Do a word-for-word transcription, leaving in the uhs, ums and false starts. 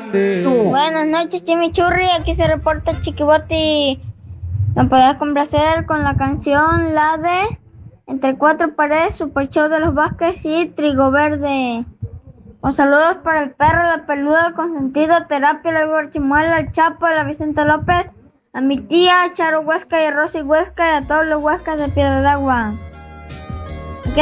Buenas noches, Chimichurri. Aquí se reporta Chiquiboti. ¿Me podés complacer con la canción la de Entre Cuatro Paredes, Super Show de los Vázquez y Trigo Verde? Con saludos para el perro, la peluda, el consentido, Terapia, la Borchimuela, el Chapo, la Vicente López, a mi tía Charo Huesca y a Rosy Huesca y a todos los Huescas de Piedra de Agua.